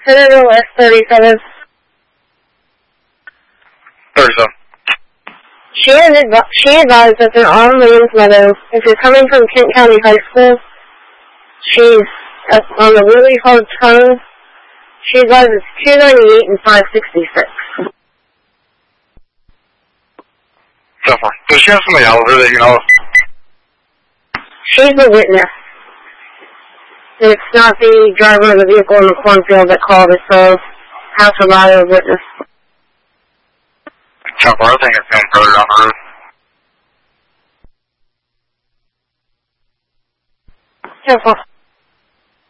Citadel S37. 37. She advised that they're on Williams Meadow. If you're coming from Kent County High School, she's on the really hard turn. She advises 298 and 566. So far. Does she have somebody else that you know? She's the witness. It's not the driver of the vehicle in the cornfield that called us, so have to lie a witness. So far, I think it's going further down the road. So far.